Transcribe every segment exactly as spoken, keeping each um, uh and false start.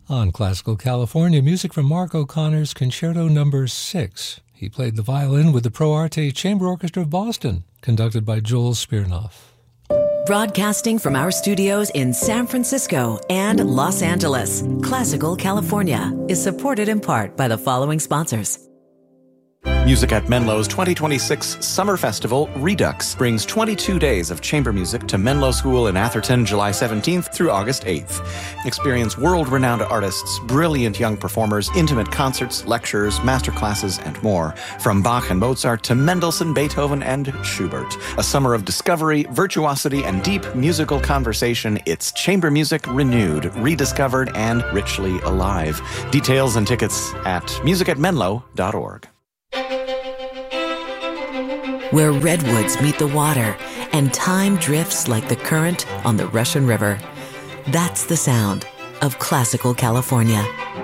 On Classical California, music from Mark O'Connor's Concerto Number six. He played the violin with the Pro Arte Chamber Orchestra of Boston, conducted by Joel Spirnoff. Broadcasting from our studios in San Francisco and Los Angeles, Classical California is supported in part by the following sponsors. Music at Menlo's twenty twenty-six Summer Festival, Redux, brings twenty-two days of chamber music to Menlo School in Atherton, July seventeenth through August eighth. Experience world-renowned artists, brilliant young performers, intimate concerts, lectures, masterclasses, and more. From Bach and Mozart to Mendelssohn, Beethoven, and Schubert. A summer of discovery, virtuosity, and deep musical conversation. It's chamber music renewed, rediscovered, and richly alive. Details and tickets at music at menlo dot org. Where redwoods meet the water and time drifts like the current on the Russian River. That's the sound of Classical California.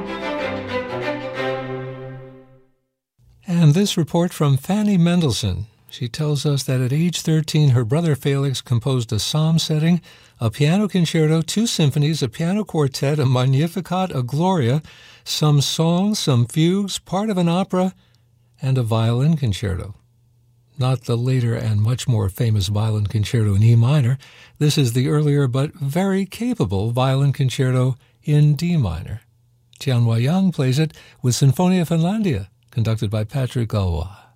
And this report from Fanny Mendelssohn. She tells us that at age thirteen, her brother Felix composed a psalm setting, a piano concerto, two symphonies, a piano quartet, a Magnificat, a Gloria, some songs, some fugues, part of an opera, and a violin concerto. Not the later and much more famous violin concerto in E minor. This is the earlier but very capable violin concerto in D minor. Tianhua Yang plays it with Sinfonia Finlandia, conducted by Patrick Galois.